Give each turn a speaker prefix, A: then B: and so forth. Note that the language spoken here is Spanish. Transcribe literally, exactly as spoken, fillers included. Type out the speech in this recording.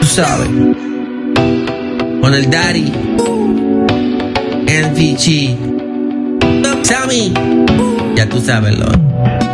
A: sabes. Con el Daddy. N V G. Tommy. Ya tú sabes, Lord.